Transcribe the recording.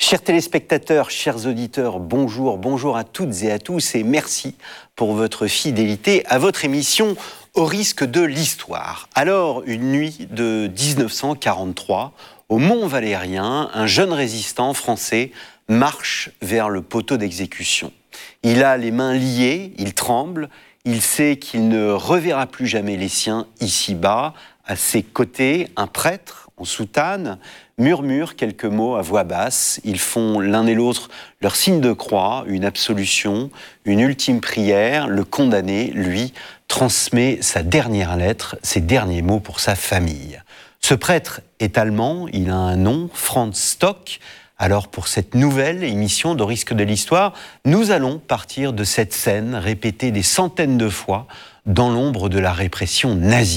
Chers téléspectateurs, chers auditeurs, bonjour à toutes et à tous et merci pour votre fidélité à votre émission Au risque de l'histoire. Alors, une nuit de 1943, au Mont-Valérien, un jeune résistant français marche vers le poteau d'exécution. Il a les mains liées, il tremble, il sait qu'il ne reverra plus jamais les siens ici-bas. À ses côtés, un prêtre en soutane murmure quelques mots à voix basse. Ils font l'un et l'autre leur signe de croix, une absolution, une ultime prière. Le condamné, lui, transmet sa dernière lettre, ses derniers mots pour sa famille. Ce prêtre est allemand, il a un nom, Franz Stock. Alors pour cette nouvelle émission d'Au risque de l'histoire, nous allons partir de cette scène répétée des centaines de fois dans l'ombre de la répression nazie.